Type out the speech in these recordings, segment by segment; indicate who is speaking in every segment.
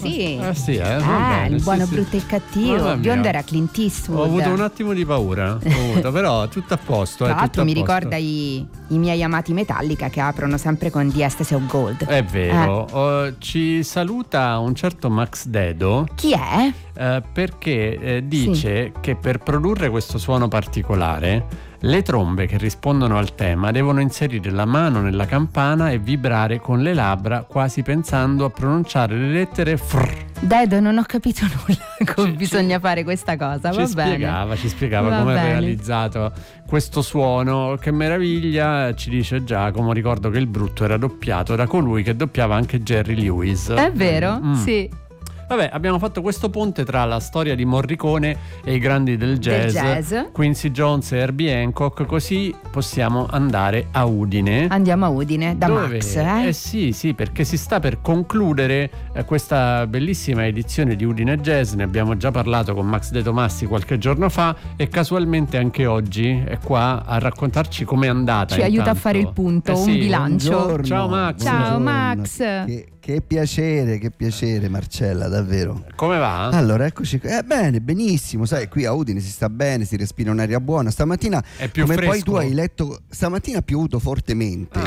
Speaker 1: sì.
Speaker 2: Sì, va bene,
Speaker 1: il buono,
Speaker 2: sì.
Speaker 1: brutto e cattivo. Biondo era Clint Eastwood.
Speaker 2: Ho avuto un attimo di paura, però tutto a posto.
Speaker 1: Tra l'altro mi
Speaker 2: tutto a posto.
Speaker 1: ricorda i miei amati Metallica, che aprono sempre con The Ecstasy of Gold.
Speaker 2: È vero. Ci saluta un certo Max Dedo.
Speaker 1: Chi è?
Speaker 2: Perché dice che per produrre questo suono particolare le trombe che rispondono al tema devono inserire la mano nella campana e vibrare con le labbra, quasi pensando a pronunciare le lettere FR.
Speaker 1: Dedo, non ho capito nulla come bisogna fare questa cosa.
Speaker 2: Ci spiegava
Speaker 1: Va
Speaker 2: come è
Speaker 1: bene.
Speaker 2: realizzato questo suono. Che meraviglia, ci dice Giacomo. Ricordo che il brutto era doppiato da colui che doppiava anche Jerry Lewis.
Speaker 1: È vero? Sì.
Speaker 2: Vabbè, abbiamo fatto questo ponte tra la storia di Morricone e i grandi del jazz. Quincy Jones e Herbie Hancock, così possiamo andare a Udine.
Speaker 1: Andiamo a Udine da
Speaker 2: dove,
Speaker 1: Max.
Speaker 2: Sì, perché si sta per concludere questa bellissima edizione di Udine Jazz. Ne abbiamo già parlato con Max De Tomassi qualche giorno fa e casualmente anche oggi è qua a raccontarci com'è andata.
Speaker 1: Ci aiuta a fare il punto, un bilancio.
Speaker 3: Buongiorno,
Speaker 2: Ciao Max.
Speaker 1: Ciao
Speaker 3: buongiorno.
Speaker 1: Max.
Speaker 3: Che piacere Marcella, davvero.
Speaker 2: Come va?
Speaker 3: Allora, eccoci qui. Bene, benissimo, sai, qui a Udine si sta bene, si respira un'aria buona. Stamattina,
Speaker 2: È più
Speaker 3: come
Speaker 2: fresco.
Speaker 3: poi tu hai letto, stamattina ha piovuto fortemente.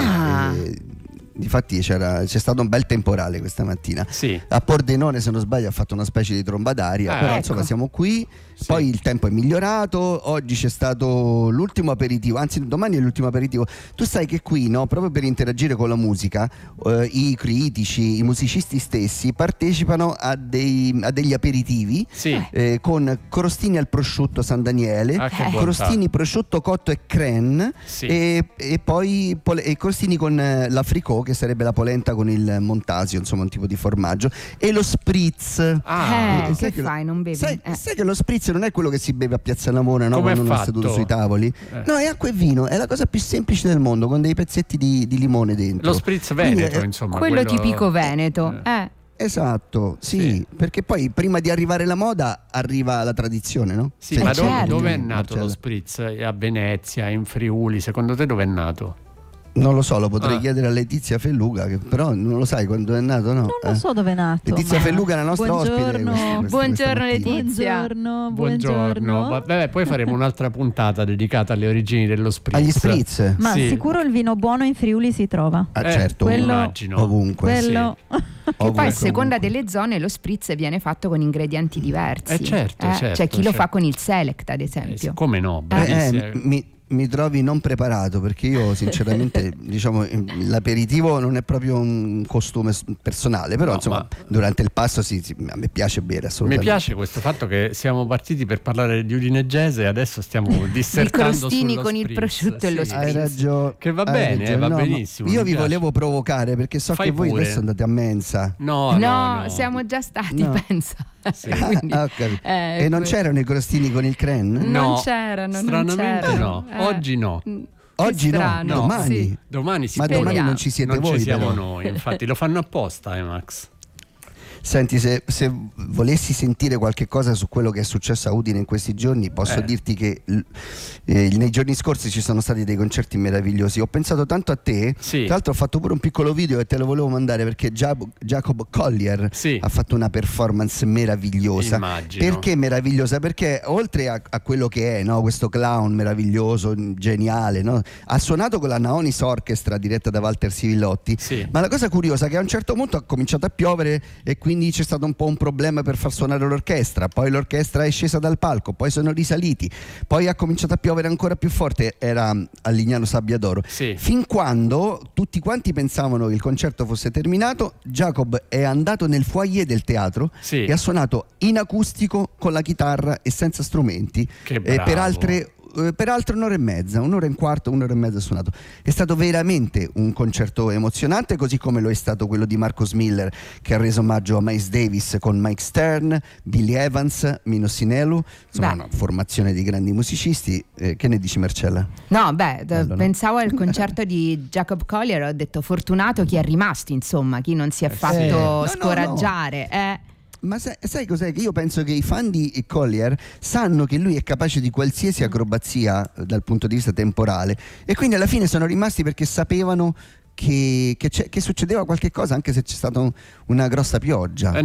Speaker 3: Difatti c'è stato un bel temporale questa mattina.
Speaker 2: Sì.
Speaker 3: A Pordenone, se non sbaglio, ha fatto una specie di tromba d'aria, però
Speaker 1: ecco.
Speaker 3: insomma siamo qui.
Speaker 2: Sì.
Speaker 3: Poi il tempo è migliorato. Oggi c'è stato l'ultimo aperitivo, anzi domani è l'ultimo aperitivo. Tu sai che qui, no, proprio per interagire con la musica, i critici, i musicisti stessi partecipano a degli aperitivi.
Speaker 2: Sì.
Speaker 3: Con crostini al prosciutto San Daniele,
Speaker 2: Che bontà.
Speaker 3: crostini prosciutto cotto e crème,
Speaker 2: Sì.
Speaker 3: e poi crostini con la fricot, che sarebbe la polenta con il montasio, insomma un tipo di formaggio, e lo spritz.
Speaker 1: Che
Speaker 3: sai che
Speaker 1: fai, non bevi?
Speaker 3: Sai che lo spritz non è quello che si beve a Piazza Navona, no?
Speaker 2: Come è
Speaker 3: Quando uno è
Speaker 2: fatto?
Speaker 3: seduto sui tavoli. No, è acqua e vino, è la cosa più semplice del mondo, con dei pezzetti di limone dentro.
Speaker 2: Lo spritz veneto,
Speaker 3: Quindi,
Speaker 2: insomma.
Speaker 1: Quello tipico veneto.
Speaker 3: Esatto, sì, perché poi prima di arrivare la moda arriva la tradizione, no?
Speaker 2: Sì,
Speaker 3: Se
Speaker 2: ma
Speaker 3: c'è
Speaker 1: certo.
Speaker 2: dove è
Speaker 3: Marcella.
Speaker 2: nato lo spritz? A Venezia, in Friuli? Secondo te dove è nato?
Speaker 3: Non lo so, lo potrei chiedere a Letizia Felluga, che però non lo sai quando è nato, no?
Speaker 4: Non lo so dove è nato.
Speaker 3: Letizia Felluga è la nostra ospite.
Speaker 1: Buongiorno Letizia.
Speaker 4: Buongiorno.
Speaker 2: Vabbè, poi faremo un'altra puntata dedicata alle origini dello spritz.
Speaker 3: Agli spritz?
Speaker 4: Ma
Speaker 2: Sì.
Speaker 4: sicuro il vino buono in Friuli si trova.
Speaker 3: Certo,
Speaker 4: quello-
Speaker 2: immagino.
Speaker 3: ovunque.
Speaker 4: Quello
Speaker 1: Che poi a seconda delle zone lo spritz viene fatto con ingredienti diversi.
Speaker 2: Certo.
Speaker 1: C'è chi lo
Speaker 2: certo.
Speaker 1: fa con il Select, ad esempio.
Speaker 2: Come no? Bravissima.
Speaker 3: Mi trovi non preparato, perché io sinceramente diciamo l'aperitivo non è proprio un costume personale, però
Speaker 2: No,
Speaker 3: insomma
Speaker 2: ma-
Speaker 3: durante il passo a me piace bere
Speaker 2: Mi
Speaker 3: assolutamente.
Speaker 2: piace questo fatto che siamo partiti per parlare di Udine Jazz e adesso stiamo
Speaker 1: I
Speaker 2: dissertando
Speaker 1: crostini
Speaker 2: sullo
Speaker 1: con il
Speaker 2: spritz.
Speaker 1: prosciutto e lo
Speaker 2: Sì.
Speaker 3: Hai
Speaker 1: spritz.
Speaker 3: ragione.
Speaker 2: Che va
Speaker 3: hai
Speaker 2: bene,
Speaker 3: ragione.
Speaker 2: va
Speaker 3: No, ma
Speaker 2: benissimo,
Speaker 3: Io
Speaker 2: mi
Speaker 3: vi
Speaker 2: piace.
Speaker 3: volevo provocare perché so
Speaker 2: Fai
Speaker 3: che voi
Speaker 2: pure.
Speaker 3: adesso andate a mensa.
Speaker 2: No,
Speaker 1: Siamo già stati,
Speaker 3: No.
Speaker 1: pensa.
Speaker 2: Sì.
Speaker 1: Quindi,
Speaker 3: Ah, ho capito. E non c'erano i crostini con il crème?
Speaker 1: Non
Speaker 2: No,
Speaker 1: c'erano,
Speaker 2: stranamente
Speaker 1: non c'erano.
Speaker 2: no. Oggi no.
Speaker 3: Oggi no,
Speaker 1: strano.
Speaker 3: domani.
Speaker 1: Sì.
Speaker 2: Domani si
Speaker 3: Ma
Speaker 2: può.
Speaker 3: domani non ci siete
Speaker 2: Non
Speaker 3: voi,
Speaker 2: ci siamo
Speaker 3: però.
Speaker 2: noi, infatti lo fanno apposta, Max.
Speaker 3: Senti, se volessi sentire qualche cosa su quello che è successo a Udine in questi giorni, posso dirti che nei giorni scorsi ci sono stati dei concerti meravigliosi. Ho pensato tanto a te.
Speaker 2: Sì.
Speaker 3: Tra l'altro ho fatto pure un piccolo video e te lo volevo mandare perché Jacob Collier
Speaker 2: Sì.
Speaker 3: ha fatto una performance meravigliosa.
Speaker 2: Immagino.
Speaker 3: Perché meravigliosa? Perché oltre a quello che è, no, questo clown meraviglioso, geniale, no, ha suonato con la Naonis Orchestra diretta da Walter Sivillotti.
Speaker 2: Sì.
Speaker 3: Ma la cosa curiosa è che a un certo punto ha cominciato a piovere e quindi c'è stato un po' un problema per far suonare l'orchestra. Poi l'orchestra è scesa dal palco, poi sono risaliti, poi ha cominciato a piovere ancora più forte. Era a Lignano Sabbiadoro.
Speaker 2: Sì.
Speaker 3: Fin quando tutti quanti pensavano che il concerto fosse terminato, Jacob è andato nel foyer del teatro
Speaker 2: Sì.
Speaker 3: e ha suonato in acustico con la chitarra e senza strumenti
Speaker 2: Che bravo.
Speaker 3: per altre un'ora e mezza, un'ora e un quarto, un'ora e mezza ha suonato. È stato veramente un concerto emozionante, così come lo è stato quello di Marcus Miller, che ha reso omaggio a Miles Davis con Mike Stern, Billy Evans, Mino Sinelu, insomma una formazione di grandi musicisti. Che ne dici, Marcella?
Speaker 1: No, beh,
Speaker 3: Bello, no?
Speaker 1: pensavo al concerto di Jacob Collier, ho detto fortunato chi è rimasto, insomma, chi non si è fatto
Speaker 3: No,
Speaker 1: scoraggiare.
Speaker 3: Ma sai cos'è? Che io penso che i fan di Collier sanno che lui è capace di qualsiasi acrobazia dal punto di vista temporale, e quindi alla fine sono rimasti perché sapevano che succedeva qualche cosa, anche se c'è stata una grossa pioggia.